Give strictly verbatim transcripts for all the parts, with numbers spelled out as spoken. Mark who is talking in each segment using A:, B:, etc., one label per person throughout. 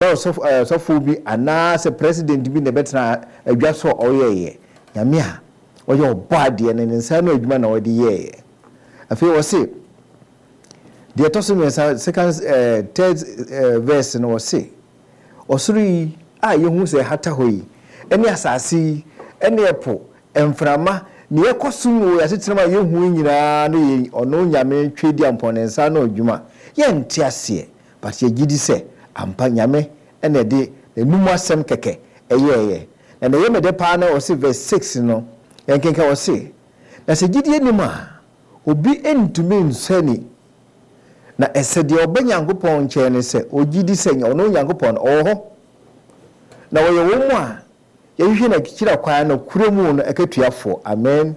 A: bia so so fo bi ana se president bi ne betena adwa so oyeye nyame a oye obade ne nsa no adwuma na odi ye afi wo se de toso me second uh, third uh, verse no wo se osuri a yehu se hata hoyi eni asasi eni epo emframa ne yekosumu ya tetrema yehu nyina no ye ono nyame twedi ampone nsa no adwuma ye nte ase but ye gidi se ampa nyame ene de enum asem keke eyeye na ne ye mede pa na o se verse six no yenkenka o se na se gidi enim a obi entumi nsani na ese de obanyankopon nche ne se ogidi se ono nyankopon oho na wo ye wo mu a ye hwe na kikira kwa na kuremu no ekatuafo amen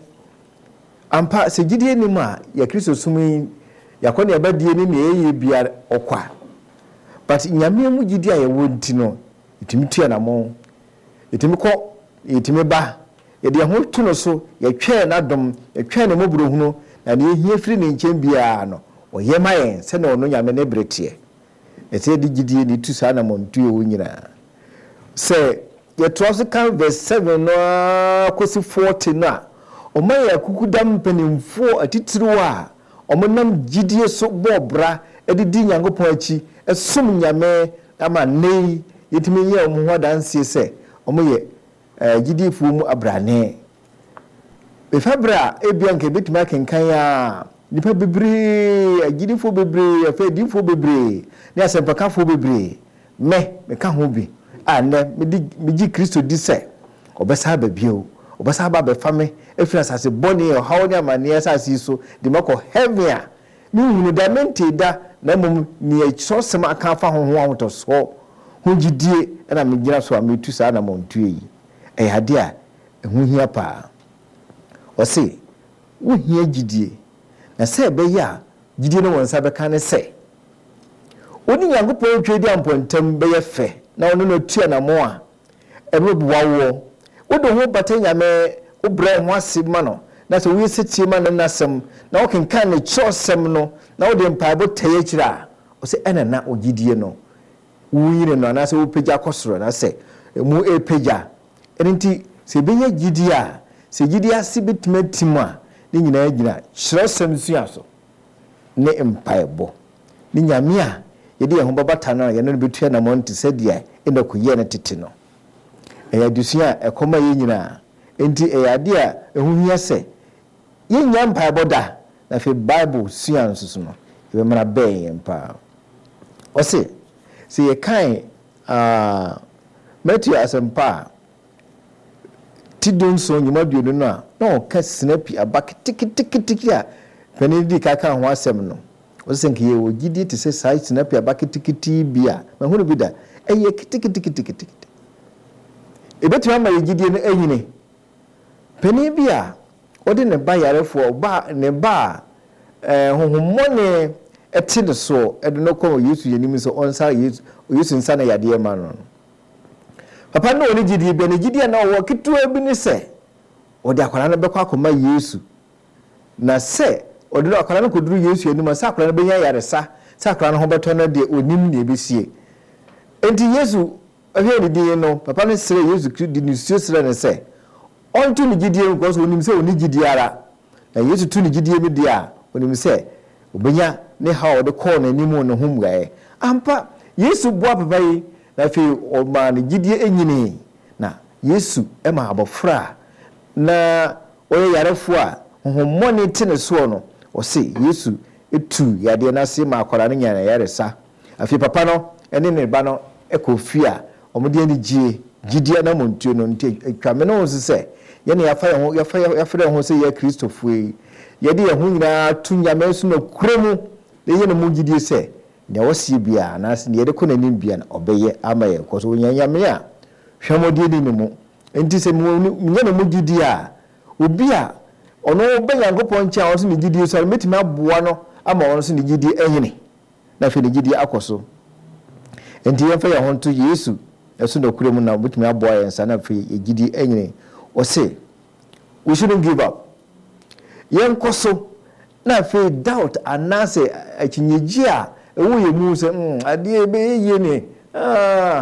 A: ampa se gidi enim a ya Kristo sumi yakone abadie ni ne ye bia okwa but nyame mu gidi a ye wonti no itimi tua na mo itimi ko itimi ba ye de ho tu no so ye twa na dom ye twa ne moburo hunu na ne hie firi ne nchen bia no oye mayen se na ono nyame ne bretie ese de gidi ni tu sa na mo ntu e nyina se ye trouse kan verse seven no kosi forty na o maye kukudam penimfo atitiri wa o monam gidie so bobra edidi nyankopon achi esum nyame ama nei yetimi ye o mo hodanse se o moye gidie fu mu abrane be fabra ebianke betima kenkan ya nipa bebre gidie fu bebre afa di fu bebre ne asempaka fu bebre me me ka ho bi ane medi Kristo di se obesa ba bio obesa ba be fame efira asase boni e hawo ne amane asase so de mako heaven a mi hunu da mente da na mum ni e so sema aka fa ho ho ahoto so ho gidie na me gira so ametu sa na montu yi e hade a hu hia pa o se wo hia gidie na se be ya gidie no wonsa be ka ne se oni nyankopon twedi ampontam be ye fe na ono no tua na mo a ebe buawo wodo ho batanya me obra ho asema no na so wi setie ma na nasem na wo kenkan ne chosem no na wo de mpaebo taye kira o se ena na ogidie no wuyire no na se wo peja kosoro na se mu e peja enti se benya gidie a se gidie ase bitmetim a ni nyina gina chirosem sua so ne mpaebo ni nyame a yedi ye ho babata na ye no betua na monti sadia enda kuye na tete no eya dusua ekoma ye nyina enti eya de a ehu hia se ye nya mpa boda na fe bible sua nsusu no ye mara be ye mpa o se se ye kan ah Matthew asempa tidon so nyuma duono no a na o ka snapi abak tiki tiki tiki a penedi kaka ho asem no o se nke ye o gidi te se sai snapi abak tiki tiki bia ma hunu bi da eye tiki tiki tiki tiki ebetima ma ye gidi no anyine peni bia odi ne ba yarefo ba ne ba eh honhommone eti de so ede no ko Yesu yenim so onsa Yesu Yesu nsa na yade ma no papa no oni gidi be ne gidi na wo kitu abi ni se odi akwara no bekwa akoma Yesu na se odi no akwara no koduru Yesu yenim sa akwara no benya yaresa sa akwara no ho beto no de onim na ebesie enti Yesu ahwe ni die no papa no sere Yesu Kristo ni suo sere ne se onto ni gidi en because onim se oni gidi ara na Yesu tu ni gidi mi dia onim se obenya ne ha o de call na nimu no humgae ampa Yesu boa papa yi na fe o ma ni gidi enyini na Yesu e ma abofra na oye yarefo a hohommone tene so no o se Yesu etu yade na se ma akwara no nya na yaresa afi papa no ene ne ba no ekofia omode ani gie gidi na montuo no nti atwame no so se ye ne yafa ho yafa yafa ho se ye Kristofo yi ye de ye ho nyina tu nyame so na kuremu de ye ne mu gidi se ne wosie bia na se ne ye de ko nanim bia na obeye amaye ko so nyanyame a hwamode ni mu enti se mu nye ne mu gidi a obi a ono be Nyankopon ntia wo so ne gidi so metimi aboa no ama wo so ne gidi ehene na fe ne gidi akoso enti ye fa ye ho to Yesu eso na kuremu na metimi aboa ye nsa na fe ye gidi ehene o say we shouldn't give up yen koso na fe doubt anase akinyeji a ewo ye mu se mm ade ebe ye ne ah